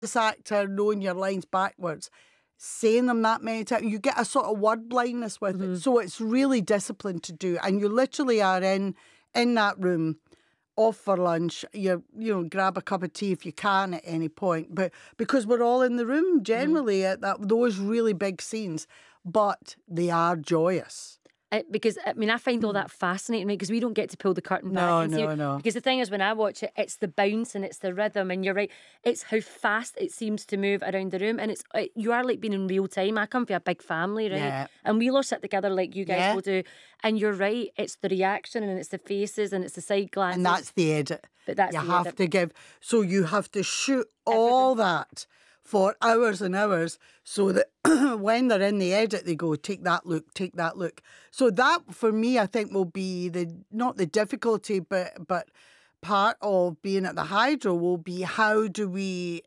this actor knowing your lines backwards, saying them that many times, you get a sort of word blindness with it. So it's really disciplined to do. And you literally are in that room, off for lunch. Grab a cup of tea if you can at any point. But because we're all in the room generally at those really big scenes, but they are joyous. Because I find all that fascinating, right? Because we don't get to pull the curtain back. No. Because the thing is, when I watch it, it's the bounce and it's the rhythm, and you're right, it's how fast it seems to move around the room, and you are like being in real time. I come from a big family, right? Yeah. And we all sit together like you guys Yeah. will do, and you're right, it's the reaction and it's the faces and it's the side glances. And that's the edit. But that's you the have edit. to give. So you have to shoot all that for hours and hours, so that when they're in the edit, they go, take that look, take that look. So that, for me, I think will be not the difficulty, but part of being at the Hydro will be how do we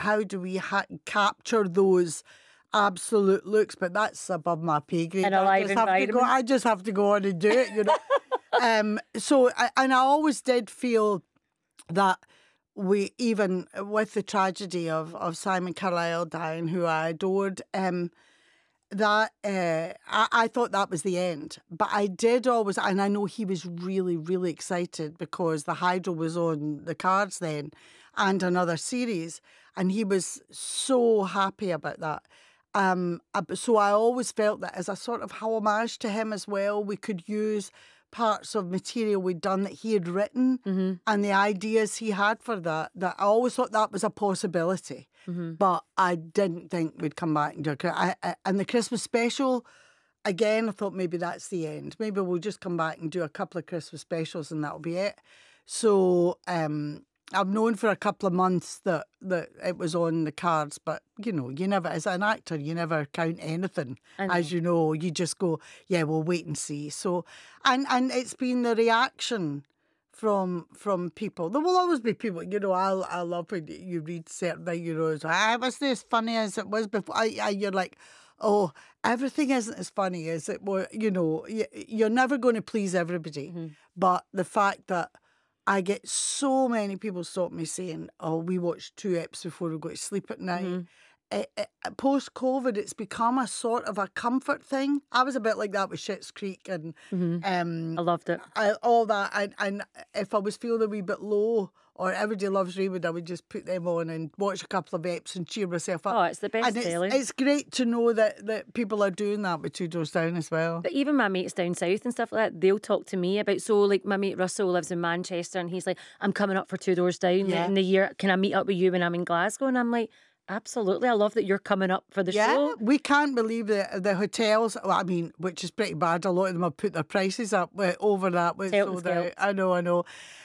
capture those absolute looks. But that's above my pay grade. In a live environment. I just have to go on and do it, and I always did feel that we, even with the tragedy of Simon Carlyle dying, who I adored, I thought that was the end. But I did always, and I know he was really, really excited because the Hydro was on the cards then and another series, and he was so happy about that. So I always felt that as a sort of homage to him as well, we could use parts of material we'd done that he had written and the ideas he had for that I always thought that was a possibility. But I didn't think we'd come back and do it. And the Christmas special, again, I thought maybe that's the end. Maybe we'll just come back and do a couple of Christmas specials and that'll be it. So I've known for a couple of months that it was on the cards, but you never, as an actor, you never count anything. As you know, you just go, yeah, we'll wait and see. So, and it's been the reaction from people. There will always be people, I love when you read certain things, was this funny as it was before? You're like, oh, everything isn't as funny as it was. You're never going to please everybody. But the fact that I get so many people stop me saying, oh, we watched 2 eps before we go to sleep at night. Post-COVID, it's become a sort of a comfort thing. I was a bit like that with Schitt's Creek and I loved it. all that. And if I was feeling a wee bit low, or Everybody Loves Raymond, I would just put them on and watch a couple of eps and cheer myself up. Oh, it's the best telly. It's great to know that people are doing that with Two Doors Down as well. But even my mates down south and stuff like that, they'll talk to me about, so like my mate Russell lives in Manchester and he's like, I'm coming up for Two Doors Down in the year. Can I meet up with you when I'm in Glasgow? And I'm like, absolutely. I love that you're coming up for the show. Yeah, we can't believe the hotels, which is pretty bad. A lot of them have put their prices up over that. I know.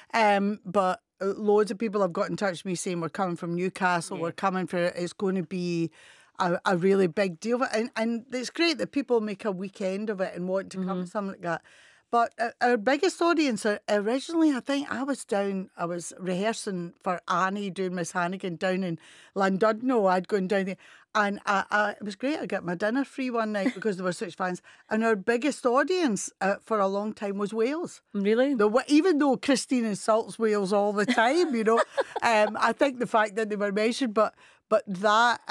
But loads of people have got in touch with me saying we're coming from Newcastle, we're coming for it. It's going to be a really big deal. And it's great that people make a weekend of it and want to come to something like that. But our biggest audience, originally, I think I was rehearsing for Annie doing Miss Hannigan down in Llandudno. I'd gone down there. And it was great. I got my dinner free one night because there were such fans. And our biggest audience for a long time was Wales. Really? Even though Christine insults Wales all the time, I think the fact that they were mentioned, but that,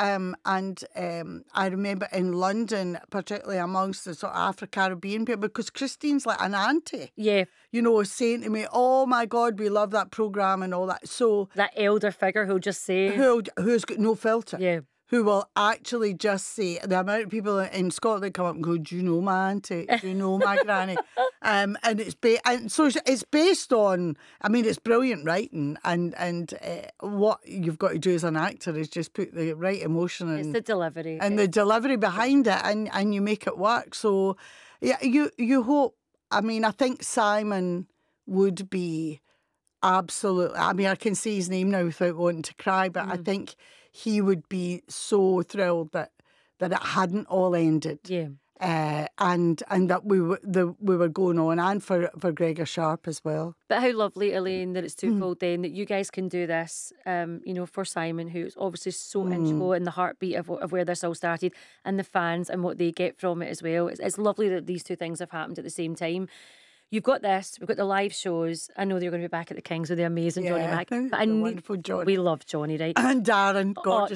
I remember in London, particularly amongst the sort of Afro-Caribbean people, because Christine's like an auntie. Yeah. Saying to me, oh my God, we love that programme and all that. So that elder figure who'll just say... Who's got no filter. Yeah. Who will actually just say, the amount of people in Scotland come up and go, do you know my auntie? Do you know my granny? And so it's based on, it's brilliant writing, and what you've got to do as an actor is just put the right emotion It's the delivery. And the delivery behind it, and you make it work. So, yeah, you hope, I think Simon would be absolutely, I can say his name now without wanting to cry, but I think he would be so thrilled that it hadn't all ended. Yeah. And that we were going on, and for Gregor Sharp as well. But how lovely, Elaine, that it's twofold then, that you guys can do this, for Simon, who's obviously so integral in the heartbeat of where this all started, and the fans and what they get from it as well. It's lovely that these two things have happened at the same time. You've got this, we've got the live shows. I know that you're going to be back at the Kings with the amazing Johnny Mac. But wonderful Johnny. We love Johnny, right? And Darren, gorgeous